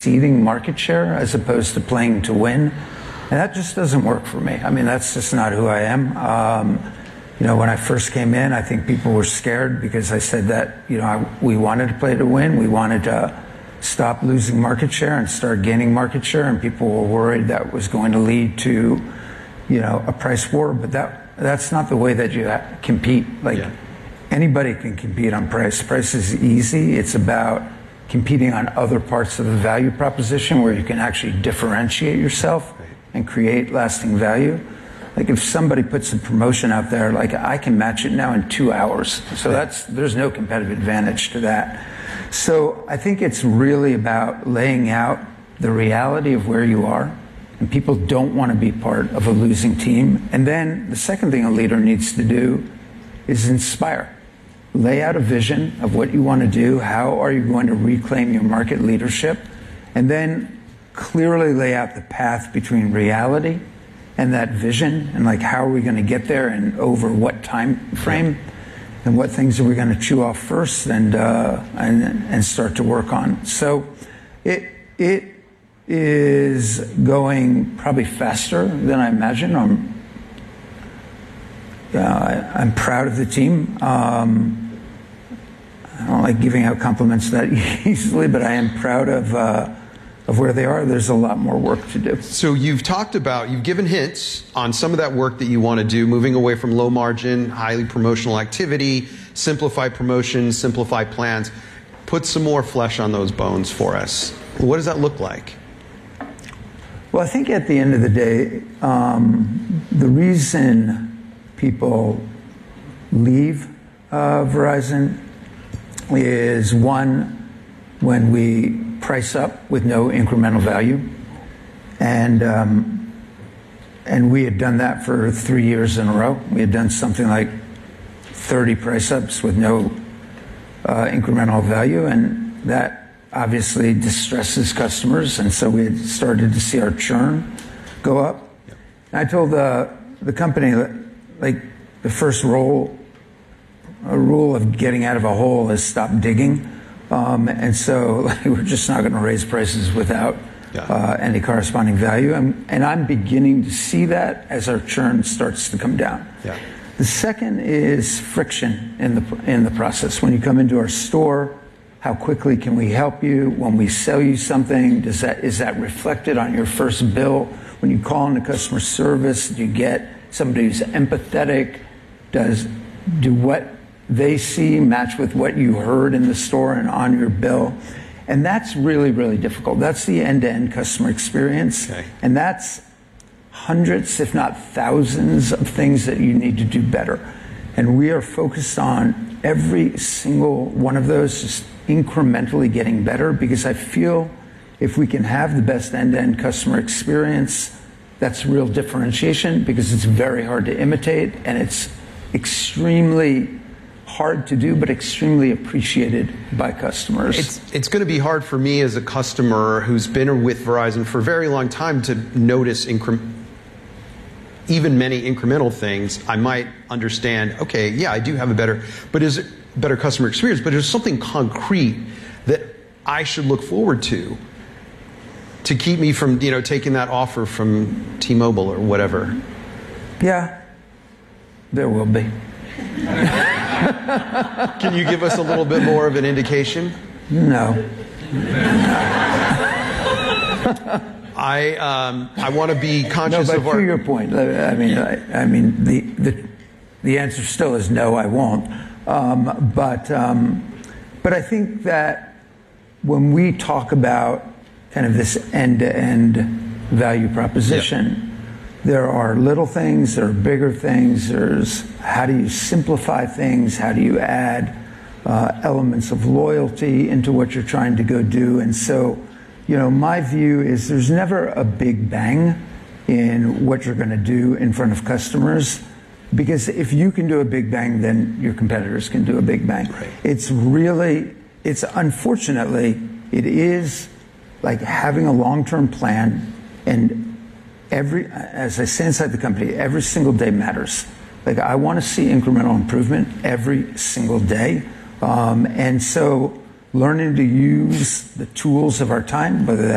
ceding market share as opposed to playing to win. And that just doesn't work for me. I mean, that's just not who I am. When I first came in, I think people were scared because I said that, we wanted to play to win. We wanted to stop losing market share and start gaining market share. And people were worried that was going to lead to, a price war. But that's not the way that you compete. Anybody can compete on price. Price is easy. It's about competing on other parts of the value proposition where you can actually differentiate yourself and create lasting value. Like if somebody puts a promotion out there, I can match it now in 2 hours. So there's no competitive advantage to that. So I think it's really about laying out the reality of where you are, and people don't want to be part of a losing team. And then the second thing a leader needs to do is inspire. Lay out a vision of what you want to do. How are you going to reclaim your market leadership? And then clearly lay out the path between reality and that vision, and how are we going to get there and over what time frame, and what things are we going to chew off first and start to work on. So it is going probably faster than I imagined. I'm proud of the team. I don't like giving out compliments that easily, but I am proud of where they are. There's a lot more work to do. So you've given hints on some of that work that you want to do, moving away from low margin, highly promotional activity, simplify promotions, simplify plans. Put some more flesh on those bones for us. What does that look like? Well, I think at the end of the day, the reason people leave Verizon is, one, when we price up with no incremental value, and we had done that for 3 years in a row. We had done something like 30 price ups with no incremental value, and that obviously distresses customers, and so we had started to see our churn go up. Yep. And I told the company that the first rule of getting out of a hole is stop digging. And so we're just not going to raise prices without any corresponding value. And I'm beginning to see that as our churn starts to come down. Yeah. The second is friction in the process. When you come into our store, how quickly can we help you? When we sell you something, is that reflected on your first bill? When you call into customer service, do you get somebody who's empathetic? Do what they see match with what you heard in the store and on your bill? And that's really, really difficult. That's the end-to-end customer experience. Okay. And that's hundreds, if not thousands, of things that you need to do better. And we are focused on every single one of those, just incrementally getting better, because I feel if we can have the best end-to-end customer experience, that's real differentiation, because it's very hard to imitate, and it's extremely hard to do, but extremely appreciated by customers. It's going to be hard for me as a customer who's been with Verizon for a very long time to notice even many incremental things. I might understand, okay, yeah, I do have a better customer experience, but there's something concrete that I should look forward to keep me from, taking that offer from T-Mobile or whatever. Yeah, there will be. Can you give us a little bit more of an indication? No. I want to be conscious of our... to your point, I mean, the answer still is no, I won't. But I think that when we talk about kind of this end-to-end value proposition, there are little things, there are bigger things. There's how do you simplify things? How do you add elements of loyalty into what you're trying to go do? And so, my view is there's never a big bang in what you're going to do in front of customers, because if you can do a big bang, then your competitors can do a big bang. Right. Unfortunately, it is like having a long-term plan, and as I say inside the company, every single day matters. Like, I want to see incremental improvement every single day. And so learning to use the tools of our time, whether